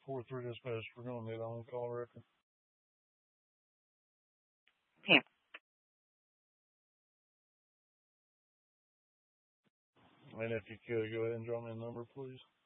4-3 dispatch. We're going to need on call record. Here. And if you could, go ahead and draw me a number, please.